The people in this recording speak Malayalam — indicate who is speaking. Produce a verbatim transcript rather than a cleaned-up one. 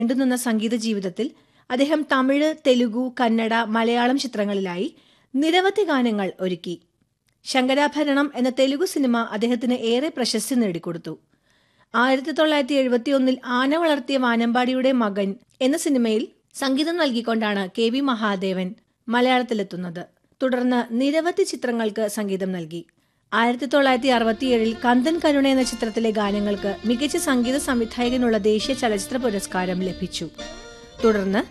Speaker 1: നീണ്ടുനിന്ന സംഗീത ജീവിതത്തിൽ അദ്ദേഹം തമിഴ്, തെലുഗു, കന്നഡ, മലയാളം ചിത്രങ്ങളിലായി നിരവധി ഗാനങ്ങൾ ഒരുക്കി. ശങ്കരാഭരണം എന്ന തെലുഗു സിനിമ അദ്ദേഹത്തിന് ഏറെ പ്രശസ്തി നേടിക്കൊടുത്തു. ആയിരത്തി തൊള്ളായിരത്തി എഴുപത്തി ഒന്നിൽ ആന വളർത്തിയ വാനമ്പാടിയുടെ മകൻ എന്ന സിനിമയിൽ സംഗീതം നൽകിക്കൊണ്ടാണ് കെ വി മഹാദേവൻ മലയാളത്തിലെത്തുന്നത്. തുടർന്ന് നിരവധി ചിത്രങ്ങൾക്ക് സംഗീതം നൽകി. ആയിരത്തി തൊള്ളായിരത്തി അറുപത്തിയേഴിൽ കന്തൻ കരുണ എന്ന ചിത്രത്തിലെ ഗാനങ്ങൾക്ക് മികച്ച സംഗീത സംവിധായകനുള്ള ദേശീയ ചലച്ചിത്ര പുരസ്കാരം ലഭിച്ചു. തുടർന്ന്